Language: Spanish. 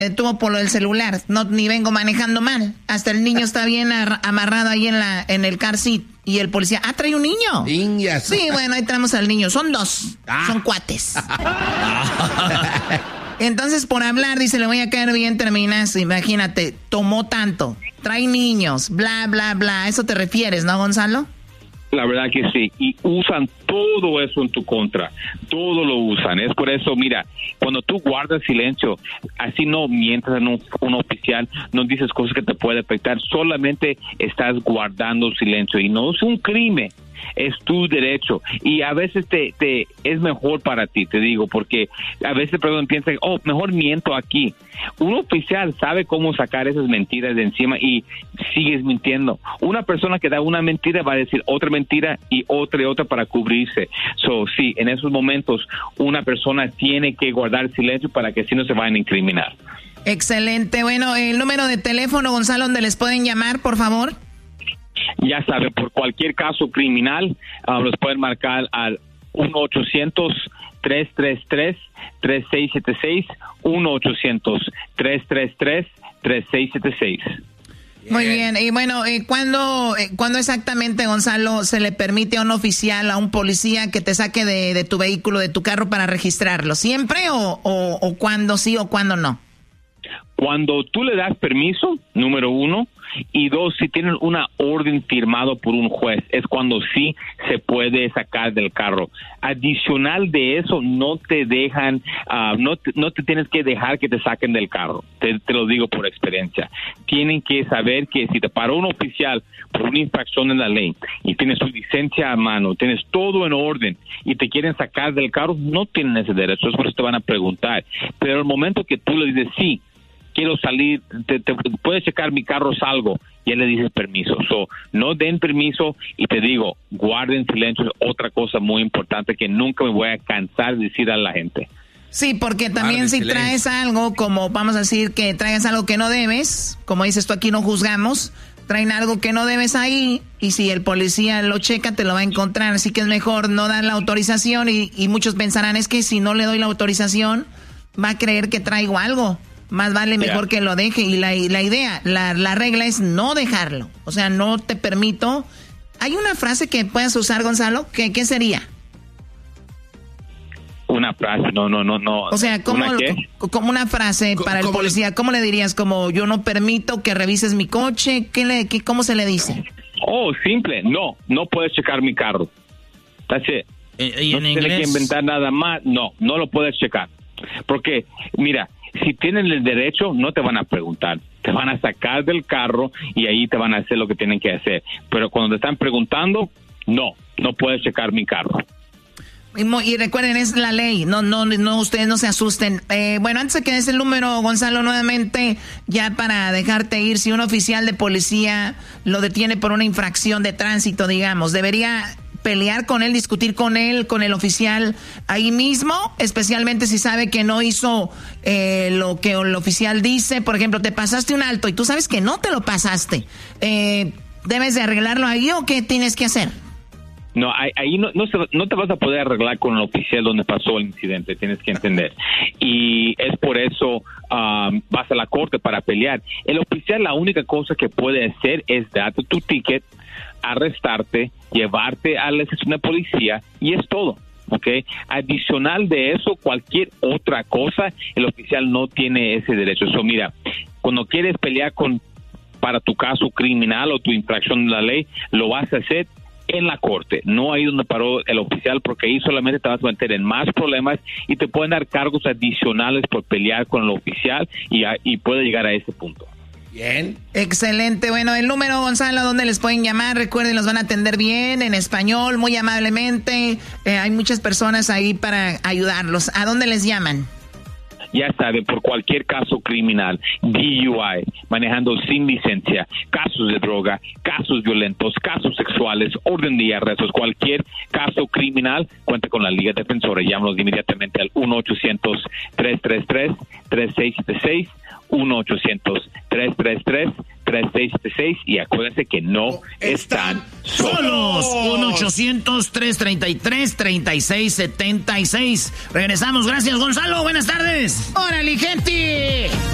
detuvo por lo del celular. No, ni vengo manejando mal. Hasta el niño está bien amarrado ahí en el car seat. Y el policía, trae un niño. Niñas. Sí, bueno, ahí traemos al niño. Son dos. Son cuates. Entonces, por hablar, dice, le voy a caer bien, terminas. Imagínate, tomó tanto. Trae niños, bla, bla, bla. ¿A eso te refieres, no, Gonzalo? La verdad que sí, y usan todo eso en tu contra, todo lo usan. Es por eso, mira, cuando tú guardas silencio, así no mientas en un oficial, no dices cosas que te pueden afectar, solamente estás guardando silencio y no es un crimen. Es tu derecho y a veces te es mejor para ti, te digo, porque a veces piensan, mejor miento aquí. Un oficial sabe cómo sacar esas mentiras de encima y sigues mintiendo. Una persona que da una mentira va a decir otra mentira y otra para cubrirse. Sí, en esos momentos una persona tiene que guardar silencio para que así no se vayan a incriminar. Excelente. Bueno, el número de teléfono, Gonzalo, donde les pueden llamar, por favor. Ya saben, por cualquier caso criminal, los pueden marcar al 1-800-333-3676, 1-800-333-3676. Muy bien, y bueno, ¿cuándo exactamente, Gonzalo, se le permite a un oficial, a un policía que te saque de tu vehículo, de tu carro para registrarlo? ¿Siempre o cuándo sí o cuándo no? Cuando tú le das permiso, número 1, y 2, si tienen una orden firmado por un juez, es cuando sí se puede sacar del carro. Adicional de eso, no te dejan, no te tienes que dejar que te saquen del carro. Te lo digo por experiencia. Tienen que saber que si te paró un oficial por una infracción en la ley y tienes su licencia a mano, tienes todo en orden y te quieren sacar del carro, no tienen ese derecho. Es por eso te van a preguntar. Pero el momento que tú le dices sí, quiero salir, te puedes checar mi carro, salgo, y él le dices permiso. No den permiso y te digo, guarden silencio, es otra cosa muy importante que nunca me voy a cansar de decir a la gente. Sí, porque también si traes algo, como vamos a decir que traigas algo que no debes, como dices tú, aquí no juzgamos, traen algo que no debes ahí y si el policía lo checa te lo va a encontrar, así que es mejor no dar la autorización y muchos pensarán, es que si no le doy la autorización va a creer que traigo algo. Más vale mejor que lo deje. Y la idea, la regla es no dejarlo. O sea, no te permito. ¿Hay una frase que puedas usar, Gonzalo? ¿Qué sería? Una frase, no. O sea, como una frase para el policía. ¿Cómo le dirías? Como yo no permito que revises mi coche. ¿Cómo se le dice? Simple. No puedes checar mi carro. That's it. ¿Y no tienes que inventar nada más. No lo puedes checar. Porque, mira, si tienen el derecho, no te van a preguntar. Te van a sacar del carro y ahí te van a hacer lo que tienen que hacer. Pero cuando te están preguntando, no puedes checar mi carro. Y recuerden, es la ley. No, ustedes no se asusten. Bueno, antes de que des el número, Gonzalo, nuevamente, ya para dejarte ir, si un oficial de policía lo detiene por una infracción de tránsito, digamos, debería pelear con él, discutir con él, con el oficial ahí mismo, especialmente si sabe que no hizo lo que el oficial dice. Por ejemplo, te pasaste un alto y tú sabes que no te lo pasaste. ¿Debes de arreglarlo ahí o qué tienes que hacer? No, ahí no te vas a poder arreglar con el oficial donde pasó el incidente, tienes que entender. Y es por eso vas a la corte para pelear. El oficial, la única cosa que puede hacer es darte tu ticket, arrestarte, llevarte a la estación de policía y es todo, ¿ok? Adicional de eso, cualquier otra cosa, el oficial no tiene ese derecho. Mira, cuando quieres pelear para tu caso criminal o tu infracción de la ley, lo vas a hacer en la corte, no ahí donde paró el oficial, porque ahí solamente te vas a meter en más problemas y te pueden dar cargos adicionales por pelear con el oficial y puede llegar a ese punto. Bien. Excelente. Bueno, el número, Gonzalo, ¿dónde les pueden llamar? Recuerden, los van a atender bien, en español, muy amablemente. Hay muchas personas ahí para ayudarlos. ¿A dónde les llaman? Ya saben, por cualquier caso criminal, DUI, manejando sin licencia, casos de droga, casos violentos, casos sexuales, orden de arrestos, cualquier caso criminal, cuenta con la Liga Defensora. Llámanos inmediatamente al 1-800-333-3676, 1-800-333-3676 y acuérdense que no están solos. 1-800-333-3676. Regresamos. Gracias, Gonzalo. Buenas tardes. ¡Órale, gente!